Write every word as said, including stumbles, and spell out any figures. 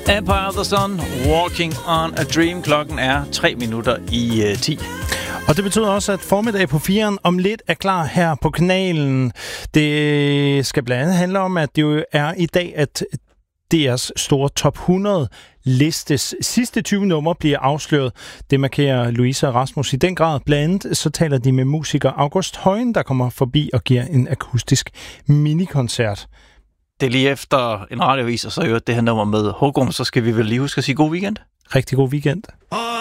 Empire of the Sun, Walking on a Dream. Klokken er tre minutter i uh, ti. Og det betyder også, at formiddag på firen om lidt er klar her på kanalen. Det skal blandt andet handle om, at det jo er i dag, at D R's store top hundrede listes sidste tyve numre bliver afsløret. Det markerer Louise og Rasmus i den grad. Blandt andet så taler de med musiker August Højen, der kommer forbi og giver en akustisk minikoncert. Det er lige efter en radiovis, og så er jo det her nummer med Hågum, så skal vi vel lige huske at sige god weekend. Rigtig god weekend.